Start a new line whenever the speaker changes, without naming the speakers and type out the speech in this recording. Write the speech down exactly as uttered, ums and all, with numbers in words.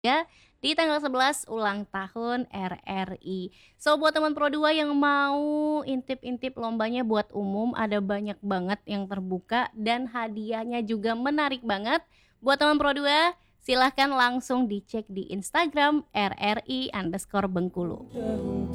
Ya, di tanggal sebelas ulang tahun R R I. So, buat teman Pro dua yang mau intip-intip lombanya buat umum, ada banyak banget yang terbuka dan hadiahnya juga menarik banget. Buat teman Pro dua, silahkan langsung dicek di Instagram R R I underscore Bengkulu.